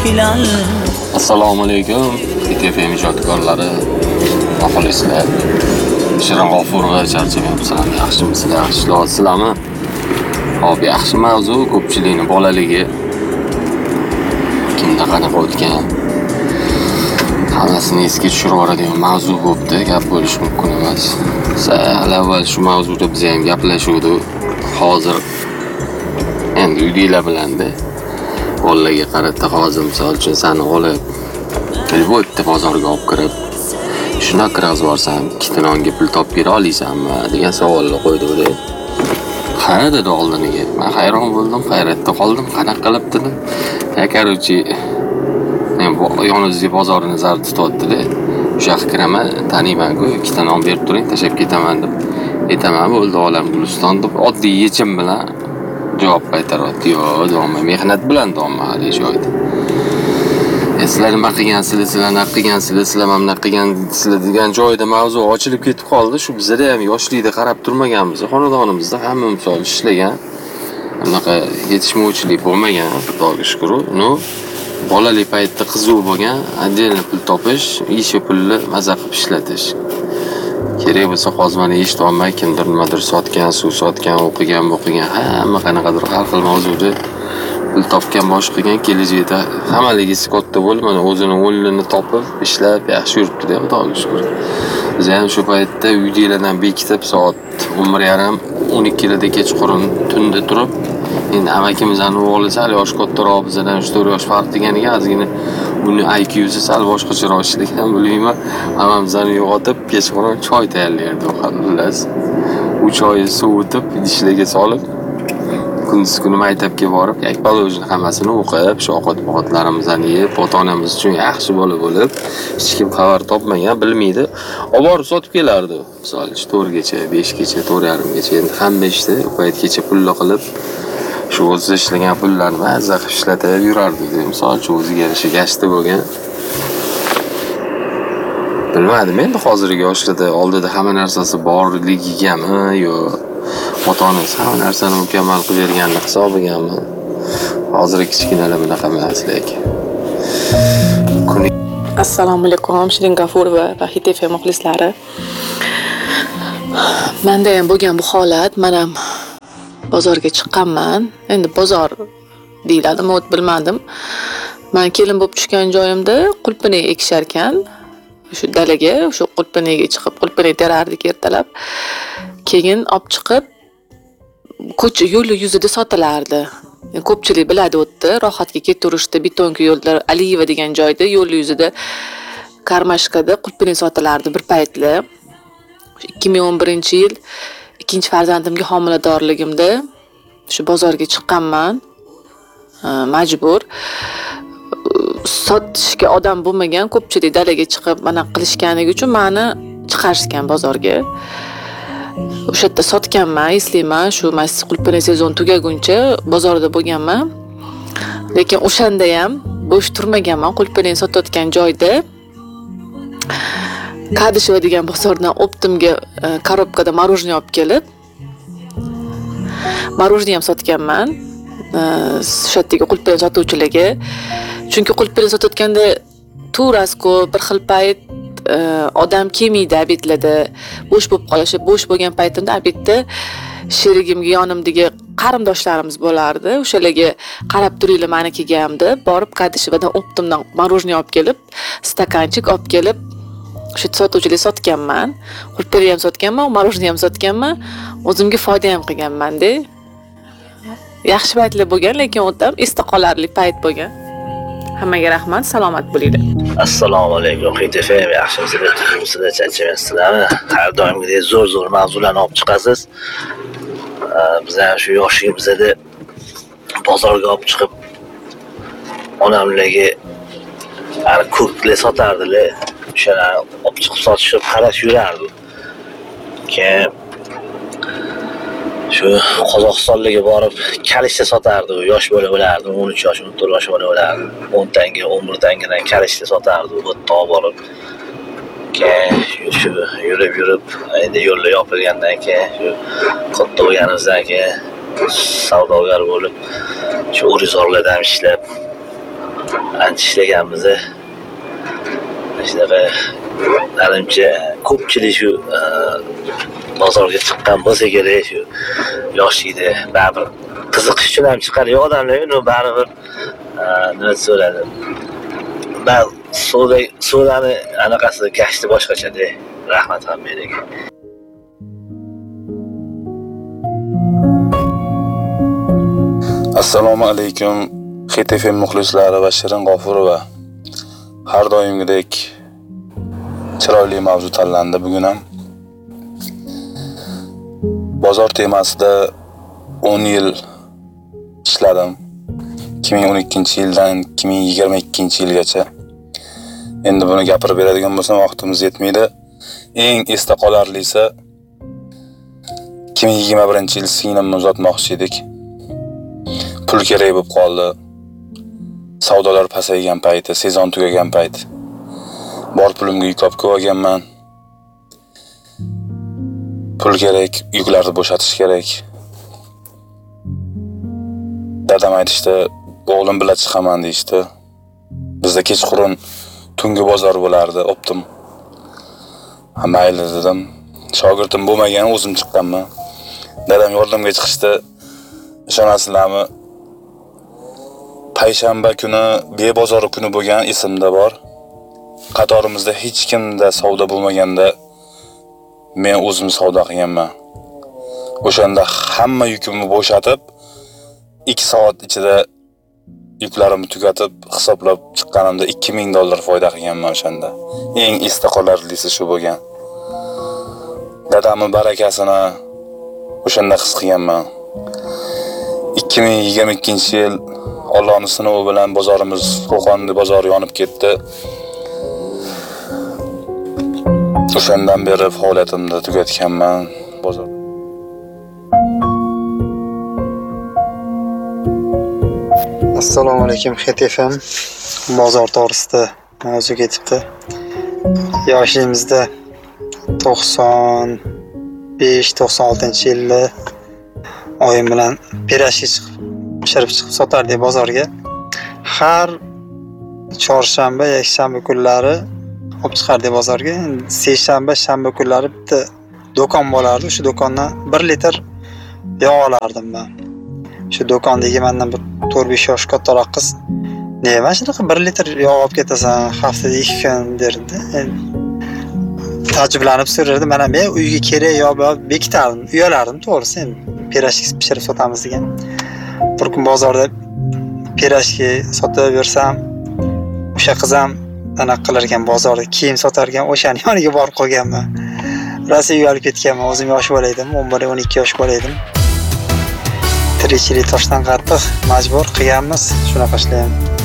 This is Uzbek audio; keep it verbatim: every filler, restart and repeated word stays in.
hilal. Assalomu alaykum, T F M ijodkorlari, muxlislar. Shirin G'ofurova charchamayapsizlar, yaxshimisizlar, yaxshilarsizlarmi? Hop, yaxshi mavzu, ko'pchilikning bolaligi kimda qanaqa o'tgan, hammasini esga tushirib yuboradigan mavzu bo'libdi, gap bo'lishi mumkin emas. Sal avval shu mavzuda biz ham gaplashuvdik. Hozir endi uydagilar bilanda bolalarga qarata hozir misol uchun sani olib Lvovda bozorga olib kirib, shunaqa razvorsam, ikkita nonga pul topib bera olaysanmi degan savolni qo'ydi-da. Ha dedi oldiniga. Men hayron bo'ldim, hayratda qoldim, qanaqa qilib dedim. Ya короче, men bu yonimizga bozorni nazar tutyapti-da. O'sha yoqqa kiraman, taniyman-ku, ikkita non berib turing, tashab ketaman deb. Aytaman, bo'ldi olam Guliston deb oddiy yechim bilan javob qaytaryapti. Yo'q, do'ma mehnat bilan do'ma hali joyda. Sizlar nima qilgansizlar, sizlar nima qilgansizlar, sizlar ham nima qilgansizlar degan joyda mavzu ochilib ketib qoldi. Shu bizda ham yoshlikda qarab turmaganmiz. Xonadonimizda hamma misol ishlagan. Unaqa yetishmovchilik bo'lmagan, Xudoga shukr. No, bolalik paytda qiziq bo'lgan, отдельно pul topish, ish pulni maza qilib ishlatish. Kerak bo'lsa qozmani eshitib olmay, kimdir nimadir sotgan, suv sotgan, o'qigan, o'qigan, hamma qanaqadir har xil mavzuda pul topgan, bosh qilgan, kelajakda hammaligisi katta bo'lib, mana o'zini o'rnini topib, ishlab, yaxshi yuribdi deb Xudoga shukr. Biz ham shu paytda uydagilardan bekitib soat o'n bir yarim o'n ikki da kechqurun tunda turib, endi amakimizning o'g'li sal yosh kattaroq, bizdan uch to'rt yosh farq deganiga ozgina uni I Q si sal boshqacharoq ishlagan, bilmayman. Hammamizni yo'qotib, kechqurun choy tayyorlardi, xullas. U choyni sovutib, idishlarga solib, kunduz kuni maktabga borib, ekologiya hammasini o'qib, shu ovqat-ovqatlarimizni yeb, ota-onamiz uchun yaxshi bola bo'lib, hech kim xabar topmagan, bilmaydi. Olib borib sotib kelardi. Misol uchun to'rt gacha, besh gacha, to'rt yarim gacha, endi hamma ishda u paytgacha pulli qilib, shu o'zi ishlagan pullarni mazza qilib ishlatib yurardi. Misol uchun o'ziga yarasha gashti bo'lgan. Bilmadim, endi hozirgi yoshlarda oldida hamma narsasi borligigami yo ota-onasi hamma narsani mukammal qilib berganini hisobigami? Hozirgi kichkinalar bunaqa emas lekin. Assalomu alaykum, Shirin G'ofurova va T F M muxlislari. Menda ham bo'lgan bu holat, men ham bozorga chiqqanman. Endi bozor deyladimi, o't bilmadim. Men kelin bo'lib tushgan joyimda qulpini ekishar ekan. Shu dalaga, shu qulpiniga chiqib, qulpini terardik ertalab. Keyin olib chiqib ko'cha yo'l yuzida sotilardi. Ko'pchilik biladi o'tdi, rohatga ketaverishdi, betonka yo'llar Aliyeva degan joyda yo'l yuzida karmashkada qulpini sotilardi bir paytlar. ikki ming o'n birinchi yil ikkinchi farzandimga homiladorligimda shu bozorga chiqqanman. Majbur. Sotishga odam bo'lmagan, ko'pchilik dalaga chiqib mana qilishganligi uchun meni chiqarishgan bozorga. O'sha yerda sotganman, eslayman, shu mas qulpini sezon tugaguncha bozorda bo'lganman. Lekin o'shanda ham bo'sh turmaganman, qulpini sotayotgan joyda Kadisheva degan bozordan Optimga korobkada marojniy olib kelib, marojniy ham sotganman. O'sha yerdagi qulpini sotuvchilarga. Chunki qulpini sotayotganda turasko bir xil payt odam kelmaydi abitlarda, bo'sh bo'lib qolishi, bo'sh bo'lgan paytimda abitda sherigimga yonimdagi qarindoshlarimiz bo'lardi. O'shalarga qarab turinglar menikiga ham deb borib Kadishevadan Optimdan marojniy olib kelib, stakanchik olib kelib, o'sha sotuvchilar sotganman. Qulpini ham sotganman, marojniy ham sotganman. O'zimga foyda ham qilganman-da. Yaxshi paytlar bo'lgan, lekin o'tam esda qolarli payt bo'lgan. Hammaga rahmat, salomat bo'linglar. Assalomu alaykum, T F M, yaxshimisizlar, tuzimsizlar, charchamayapsizlarmi? Har doimgidek zo'r-zo'r mavzularni olib chiqasiz. Biz ham shu yoshligimizda bozorga olib chiqib, onamlarga ana ko'klar sotardilar. O'shalarni olib chiqib sotishib qarab yurardim. Keyin shu Qozog'istonlarga borib kalishda sotardi, yosh bola bo'lardi, o'n uch yosh, o'n to'rt yosh bola bo'lardi. o'n tanga, o'n bir tangadan kalishda sotardi, bu yerga borib. Keyin shu yurib yurib, endi yo'llar yopilgandan keyin shu katta bo'lganimizdan keyin savdogar bo'lib, shu urizorlardan ishlab ancha ishlaganmiz. Shunaqa menimcha ko'pchilik shu bozorga chiqqan bo'lsa kerak, shu yoshlikda baribir qiziqish uchun ham chiqadi. Odamlar uni baribir nima so'radi. Ben so'da so'dani anaqasi gashti boshqachada. Rahmat hammaga. Assalomu alaykum X T F muxlislari va Shirin G'ofurova. Har doimgidek chiroyli mavzu tanlandi bugun ham. Bozor temasida o'n yil ishladim. ikki ming o'n ikkinchi yildan ikki ming yigirma ikkinchi yilgacha. Endi buni gapirib beradigan bo'lsam vaqtimiz yetmaydi. Eng esda qolarlisi ikki ming yigirma birinchi yil singlimni uzatmoqchi edik. Pul kerak bo'lib qoldi. Savdolar pasaygan payti, sezon tugagan payt. Bor pulimga yuk olib kelganman. Pul kerak, yuklarni bo'shatish kerak. Dadam aytishdi, o'g'lim bilan chiqaman deyishdi. Bizda kechqurun tungi bozor bo'lardi, optim. Ha mayli dedim. Shogirdim bo'lmagan, o'zim chiqqanman. Dadam yordamga chiqishdi. Ishonasizlarmi? Payshanba kuni, bebozor kuni bo'lgan esimda bor. Qatorimizda hech kimda savdo bo'lmaganda men o'zim savdo qilganman. O'shanda hamma yukimni bo'shatib, ikki soat ichida yuklarimni tugatib, hisoblab chiqqanimda ikki ming dollar foyda qilganman o'shanda. Eng esda qolarlisi shu bo'lgan. Dadamning barakasini o'shanda his qilganman. ikki ming yigirma ikkinchi yil Allohning sinovi bilan bozorimiz, Qo'qonning bozori yonib ketdi. O'shandan beri faoliyatimni tugatganman bozor. Assalomu alaykum X T F M. Bozor to'g'risida mavzu ketibdi. Yoshligimizda to'qson besh to'qson oltinchi yilda oyim bilan pirashga chiqib, pishirib chiqib sotardik bozorga. Har chorshanba, yakshanba kunlari olib chiqardik bozorga. Seshanba, shanba kunlari bitta do'kon bo'lardi. Shu do'kondan bir litr yog' olardim men. Shu do'kondagi mendan bir to'rt besh yosh kattaroq qiz, "Nima shunaqa bir litr yog' olib ketasan, haftada ikki kun" derdi. Tajiblanib so'rardi. Mana men uyga kerak yog' bekitardim, uyalardim to'g'risi. Endi pirashki pishirib sotamiz degan. Bir kun bozorda pirashki sotib bersam, o'sha qiz ham anaqa qilar ekan, bozorda kiyim sotar ekan, o'shani yoniga borib qolganman. Rosa uyalib ketganman. O'zim yosh bola edim, o'n bir o'n ikki yosh bola edim. Tirikchilik toshdan qattiq majbur qilganmiz, shunaqa ishlayman.